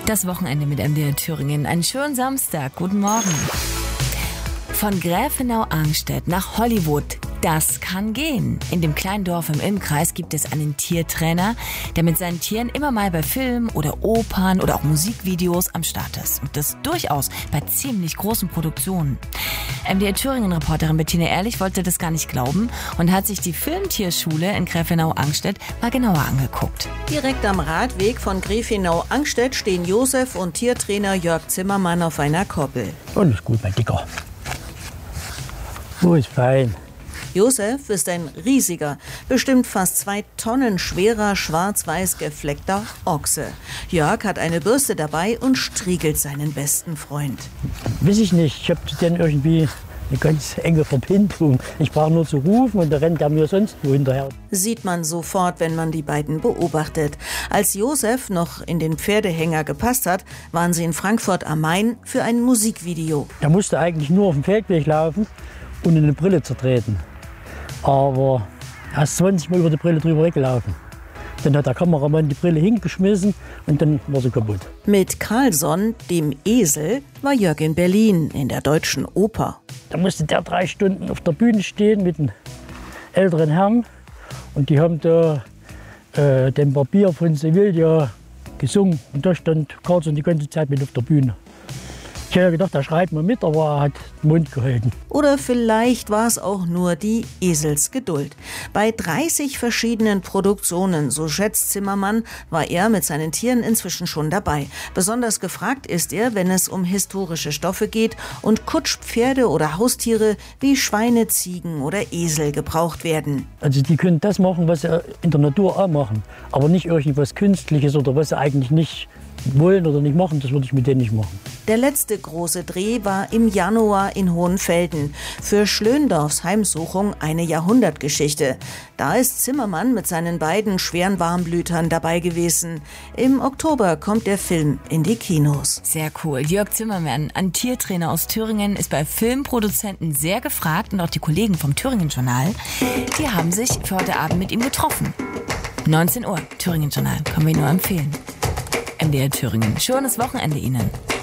Das Wochenende mit MDR Thüringen. Einen schönen Samstag. Guten Morgen. Von Gräfenau-Arngstedt nach Hollywood. Das kann gehen. In dem kleinen Dorf im Ilmkreis gibt es einen Tiertrainer, der mit seinen Tieren immer mal bei Filmen oder Opern oder auch Musikvideos am Start ist. Und das durchaus bei ziemlich großen Produktionen. MDR Thüringen-Reporterin Bettina Ehrlich wollte das gar nicht glauben und hat sich die Filmtierschule in Gräfenau-Arngstedt mal genauer angeguckt. Direkt am Radweg von Gräfenau-Arngstedt stehen Josef und Tiertrainer Jörg Zimmermann auf einer Koppel. Alles gut, mein Dicker. Oh, ist fein. Josef ist ein riesiger, bestimmt fast 2 Tonnen schwerer, schwarz-weiß gefleckter Ochse. Jörg hat eine Bürste dabei und striegelt seinen besten Freund. Weiß ich nicht, ich habe den irgendwie eine ganz enge Verbindung. Ich brauche nur zu rufen und da rennt er mir sonst wo hinterher. Sieht man sofort, wenn man die beiden beobachtet. Als Josef noch in den Pferdehänger gepasst hat, waren sie in Frankfurt am Main für ein Musikvideo. Er musste eigentlich nur auf dem Feldweg laufen und eine Brille zertreten. Aber er ist 20 Mal über die Brille drüber weggelaufen. Dann hat der Kameramann die Brille hingeschmissen und dann war sie kaputt. Mit Carlson, dem Esel, war Jörg in Berlin in der Deutschen Oper. Da musste der 3 Stunden auf der Bühne stehen mit einem älteren Herrn. Und die haben da den Barbier von Sevilla gesungen. Und da stand Carlson die ganze Zeit mit auf der Bühne. Ich hätte gedacht, er schreit mal mit, aber er hat den Mund gehalten. Oder vielleicht war es auch nur die Eselsgeduld. Bei 30 verschiedenen Produktionen, so schätzt Zimmermann, war er mit seinen Tieren inzwischen schon dabei. Besonders gefragt ist er, wenn es um historische Stoffe geht und Kutschpferde oder Haustiere wie Schweine, Ziegen oder Esel gebraucht werden. Also die können das machen, was sie in der Natur auch machen, aber nicht irgendwas Künstliches oder was sie eigentlich nicht wollen oder nicht machen, das würde ich mit denen nicht machen. Der letzte große Dreh war im Januar in Hohenfelden. Für Schlöndorffs Heimsuchung eine Jahrhundertgeschichte. Da ist Zimmermann mit seinen beiden schweren Warmblütern dabei gewesen. Im Oktober kommt der Film in die Kinos. Sehr cool. Jörg Zimmermann, ein Tiertrainer aus Thüringen, ist bei Filmproduzenten sehr gefragt und auch die Kollegen vom Thüringen-Journal, die haben sich für heute Abend mit ihm getroffen. 19 Uhr, Thüringen-Journal, können wir nur empfehlen. MDR Thüringen. Schönes Wochenende Ihnen.